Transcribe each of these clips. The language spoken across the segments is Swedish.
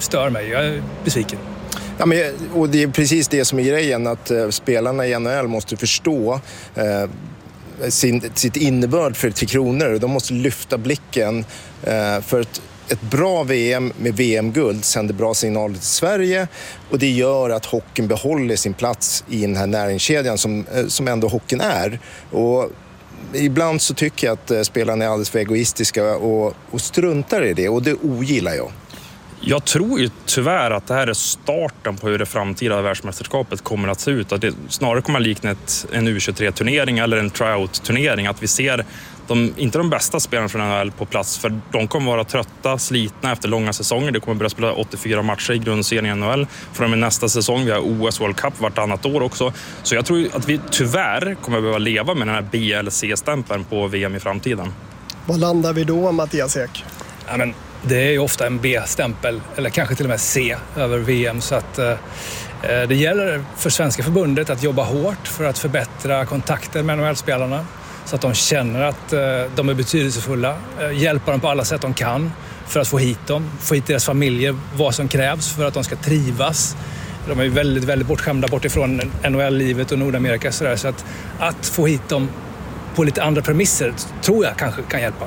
stör mig. Jag är besviken. Ja, och det är precis det som är grejen, att spelarna i NHL måste förstå sitt innebörd för 3 kronor. De måste lyfta blicken för ett bra VM med VM-guld sänder bra signaler till Sverige, och det gör att hockeyn behåller sin plats i den här näringskedjan som ändå hockeyn är. Och ibland så tycker jag att spelarna är alldeles för egoistiska och struntar i det, och det ogillar jag. Jag tror ju tyvärr att det här är starten på hur det framtida världsmästerskapet kommer att se ut. Att det snarare kommer att likna en U23-turnering eller en tryout-turnering. Att vi ser inte de bästa spelarna från NHL på plats, för de kommer vara trötta, slitna efter långa säsonger. Det kommer börja spela 84 matcher i grundserien i NHL. Från och med nästa säsong, vi har OS World Cup vartannat år också. Så jag tror att vi tyvärr kommer behöva leva med den här BLC-stämpeln på VM i framtiden. Vad landar vi då, Mattias Ek? Ja, men det är ju ofta en B-stämpel, eller kanske till och med C över VM, så att det gäller för Svenska förbundet att jobba hårt för att förbättra kontakten med NHL-spelarna så att de känner att de är betydelsefulla, hjälpa dem på alla sätt de kan för att få hit deras familjer, vad som krävs för att de ska trivas. De är ju väldigt, väldigt bortskämda bort ifrån NHL-livet och Nordamerika, så att få hit dem på lite andra premisser tror jag kanske kan hjälpa.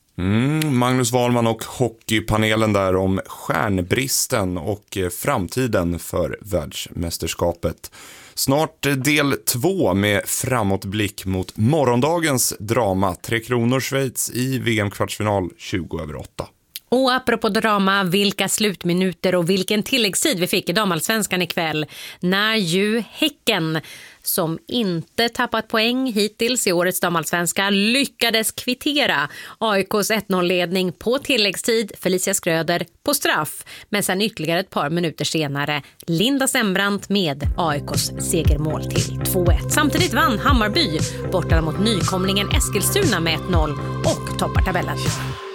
Magnus Wahlman och hockeypanelen där om stjärnbristen och framtiden för världsmästerskapet. Snart del 2 med framåtblick mot morgondagens drama. 3 kronor Schweiz i VM-kvartsfinal 20/8. Och apropå drama, vilka slutminuter och vilken tilläggstid vi fick i damallsvenskan ikväll. När ju Häcken, som inte tappat poäng hittills i årets damallsvenska, lyckades kvittera AIKs 1-0-ledning på tilläggstid, Felicia Skröder på straff. Men sen ytterligare ett par minuter senare Linda Sembrant med AIKs segermål till 2-1. Samtidigt vann Hammarby borta mot nykomlingen Eskilstuna med 1-0 och toppar tabellen.